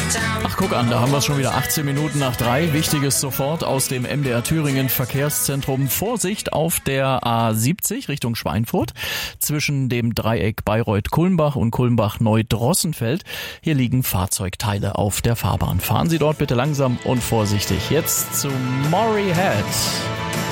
Ach, guck an, da haben wir es schon wieder 18 Minuten nach 3. Wichtiges sofort aus dem MDR Thüringen Verkehrszentrum. Vorsicht auf der A70 Richtung Schweinfurt zwischen dem Dreieck Bayreuth-Kulmbach und Kulmbach-Neudrossenfeld. Hier liegen Fahrzeugteile auf der Fahrbahn. Fahren Sie dort bitte langsam und vorsichtig. Jetzt zu Maury Head.